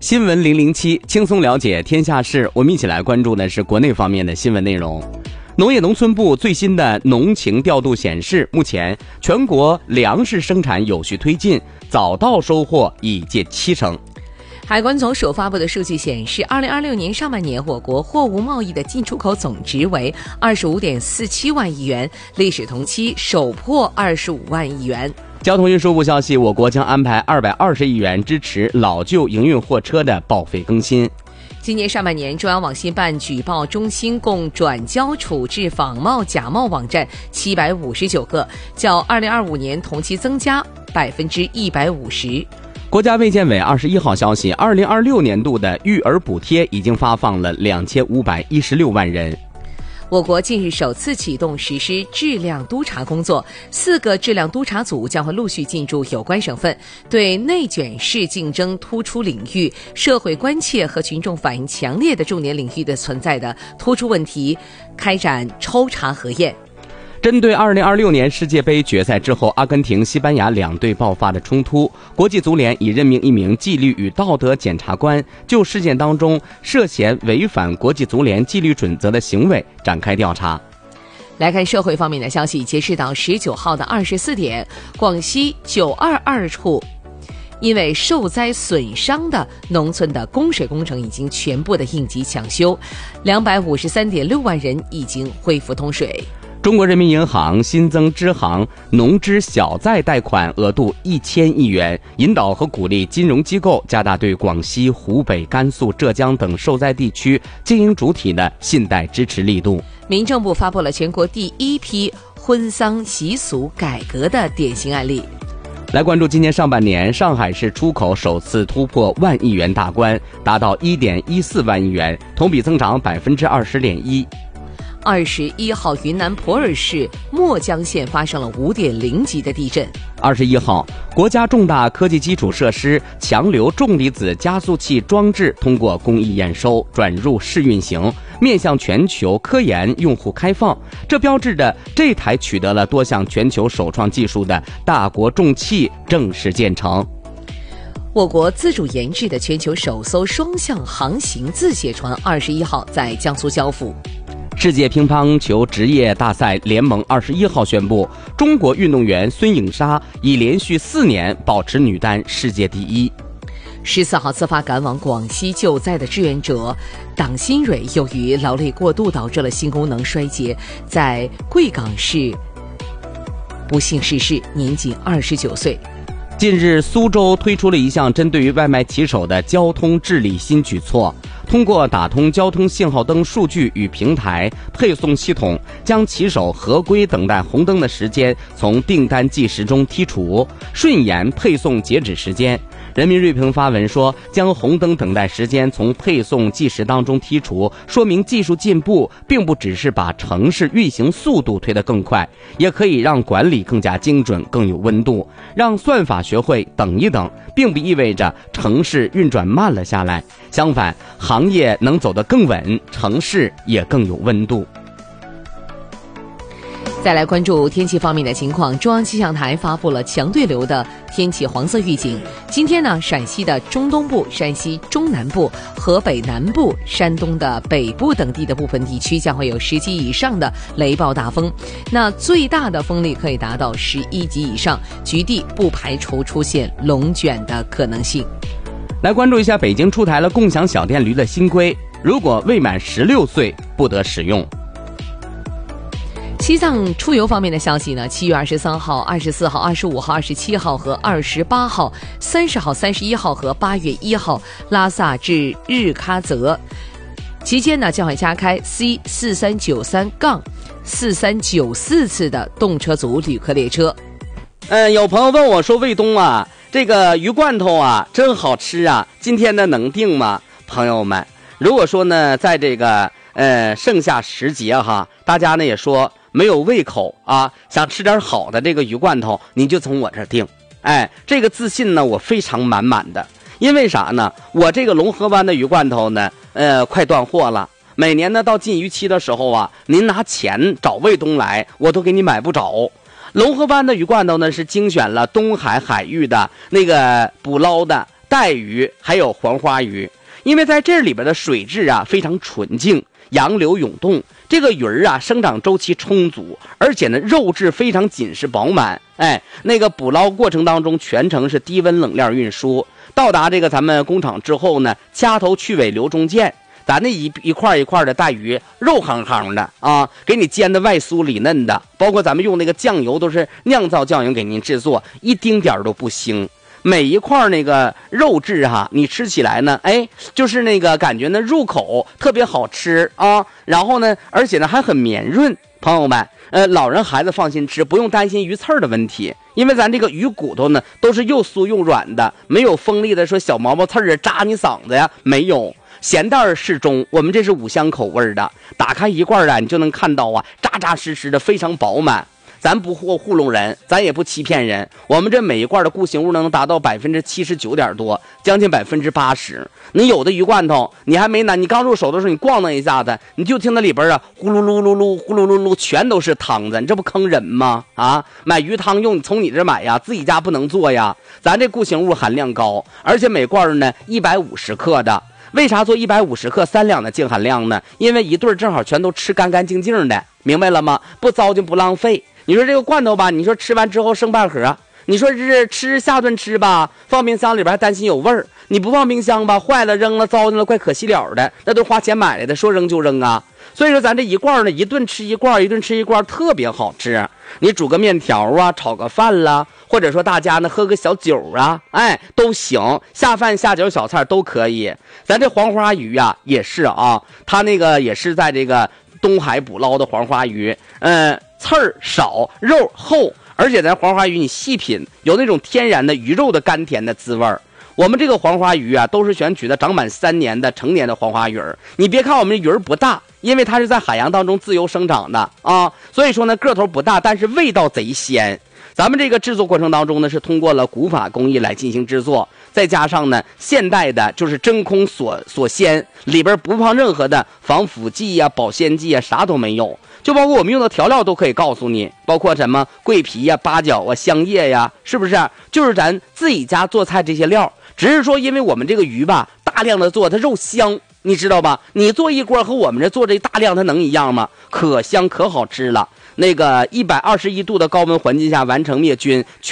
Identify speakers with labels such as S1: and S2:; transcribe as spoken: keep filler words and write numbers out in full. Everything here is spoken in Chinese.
S1: 新闻零零七，轻松了解天下事。我们一起来关注的是国内方面的新闻内容。农业农村部最新的农情调度显示，目前全国粮食生产有序推进，早稻收获已近七成。
S2: 海关总署发布的数据显示，二零二六年上半年我国货物贸易的进出口总值为二十五点四七万亿元，历史同期首破二十五万亿元。
S1: 交通运输部消息，我国将安排二百二十亿元支持老旧营运货车的报废更新。
S2: 今年上半年，中央网信办举报中心共转交处置仿冒假冒网站七百五十九个，较二零二五年同期增加百分之一百五十。
S1: 国家卫健委二十一号消息，二零二六年度的育儿补贴已经发放了两千五百一十六万人。
S2: 我国近日首次启动实施质量督查工作，四个质量督查组将会陆续进驻有关省份，对内卷式竞争突出领域、社会关切和群众反映强烈的重点领域的存在的突出问题开展抽查核验。
S1: 针对二零二六年世界杯决赛之后阿根廷、西班牙两队爆发的冲突，国际足联已任命一名纪律与道德检察官，就事件当中涉嫌违反国际足联纪律准则的行为展开调查。
S2: 来看社会方面的消息，截至到十九号的二十四点，广西九二二处因为受灾损伤的农村的供水工程已经全部的应急抢修，两百五十三点六万人已经恢复通水。
S1: 中国人民银行新增支行农支小贷贷款额度一千亿元，引导和鼓励金融机构加大对广西、湖北、甘肃、浙江等受灾地区经营主体的信贷支持力度。
S2: 民政部发布了全国第一批婚丧习俗改革的典型案例。
S1: 来关注今年上半年，上海市出口首次突破万亿元大关，达到一点一四万亿元，同比增长百分之二十点一。
S2: 二十一号，云南普洱市墨江县发生了五点零级的地震。
S1: 二十一号，国家重大科技基础设施强流重离子加速器装置通过工艺验收，转入试运行，面向全球科研用户开放。这标志着这台取得了多项全球首创技术的大国重器正式建成。
S2: 我国自主研制的全球首艘双向航行自写船二十一号在江苏交付。
S1: 世界乒乓球职业大赛联盟二十一号宣布，中国运动员孙颖莎已连续四年保持女单世界第一。
S2: 十四号，自发赶往广西救灾的志愿者党新蕊，由于劳累过度导致了心功能衰竭，在贵港市不幸逝世，年仅二十九岁。
S1: 近日，苏州推出了一项针对于外卖骑手的交通治理新举措，通过打通交通信号灯数据与平台配送系统，将骑手合规等待红灯的时间从订单计时中剔除，顺延配送截止时间。人民日评发文说，将红灯等待时间从配送计时当中剔除，说明技术进步并不只是把城市运行速度推得更快，也可以让管理更加精准、更有温度。让算法学会等一等，并不意味着城市运转慢了下来，相反，行业能走得更稳，城市也更有温度。
S2: 再来关注天气方面的情况，中央气象台发布了强对流的天气黄色预警。今天呢，陕西的中东部、山西中南部、河北南部、山东的北部等地的部分地区将会有十级以上的雷暴大风，那最大的风力可以达到十一级以上，局地不排除出现龙卷的可能性。
S1: 来关注一下，北京出台了共享小电驴的新规，如果未满十六岁不得使用。
S2: 西藏出游方面的消息呢，七月二十三号、二十四号、二十五号、二十七号和二十八号、三十号、三十一号和八月一号，拉萨至日喀则期间呢，将会加开 C 四三九三杠四三九四次的动车组旅客列车。
S1: 嗯，有朋友问我说，卫东啊，这个鱼罐头啊真好吃啊，今天呢能订吗？朋友们，如果说呢在这个呃盛夏时节哈，大家呢也说没有胃口啊，想吃点好的这个鱼罐头，你就从我这儿订。哎，这个自信呢我非常满满的，因为啥呢？我这个龙河湾的鱼罐头呢，呃，快断货了。每年呢到禁渔期的时候啊，您拿钱找卫东来，我都给你买不着。龙河湾的鱼罐头呢是精选了东海海域的那个捕捞的带鱼还有黄花鱼。因为在这里边的水质啊非常纯净，洋流涌动，这个鱼儿啊生长周期充足，而且呢肉质非常紧实饱满。哎，那个捕捞过程当中全程是低温冷链运输，到达这个咱们工厂之后呢，掐头去尾留中间，咱那一一块一块的带鱼肉夯夯的啊，给你煎的外酥里嫩的，包括咱们用那个酱油都是酿造酱油给您制作，一丁点儿都不腥。每一块那个肉质哈、啊，你吃起来呢，哎，就是那个感觉呢，入口特别好吃啊。然后呢，而且呢还很绵润。朋友们，呃，老人孩子放心吃，不用担心鱼刺儿的问题，因为咱这个鱼骨头呢都是又酥又软的，没有锋利的说小毛毛刺儿啊扎你嗓子呀，没有。咸淡适中，我们这是五香口味的，打开一罐啊，你就能看到啊，扎扎实实的，非常饱满。咱不糊糊弄人，咱也不欺骗人，我们这每一罐的固形物能达到百分之七十九点多，将近百分之八十。你有的鱼罐头，你还没拿，你刚入手的时候，你咣当一下子，你就听那里边啊，呼噜噜噜噜，呼噜噜噜，全都是汤子，你这不坑人吗？啊，买鱼汤用，从你这买呀，自己家不能做呀。咱这固形物含量高，而且每罐呢一百五十克的。为啥做一百五十克三两的净含量呢？因为一对正好全都吃干干净净的，明白了吗？不糟践不浪费。你说这个罐头吧，你说吃完之后剩半盒，你说是吃下顿吃吧，放冰箱里边还担心有味儿，你不放冰箱吧，坏了扔了糟践了，怪可惜了的，那都花钱买来的，说扔就扔啊。所以说咱这一罐呢，一顿吃一罐，一顿吃一罐，特别好吃。你煮个面条啊，炒个饭啦，或者说大家呢喝个小酒啊，哎都行，下饭下酒小菜都可以。咱这黄花鱼啊也是啊，它那个也是在这个东海捕捞的黄花鱼，嗯，刺儿少，肉厚，而且咱黄花鱼你细品，有那种天然的鱼肉的甘甜的滋味儿。我们这个黄花鱼啊，都是选取的长满三年的成年的黄花鱼儿。你别看我们鱼儿不大，因为它是在海洋当中自由生长的啊，所以说呢个头不大，但是味道贼鲜。咱们这个制作过程当中呢，是通过了古法工艺来进行制作，再加上呢现代的就是真空锁锁鲜，里边不放任何的防腐剂呀、保鲜剂呀，啥都没有。就包括我们用的调料都可以告诉你，包括什么桂皮呀、八角啊、香叶呀，是不是？就是咱自己家做菜这些料，只是说因为我们这个鱼吧，大量的做它肉香，你知道吧？你做一锅和我们这做这大量它能一样吗？可香可好吃了。那个一百二十一度的高温环境下完成灭菌。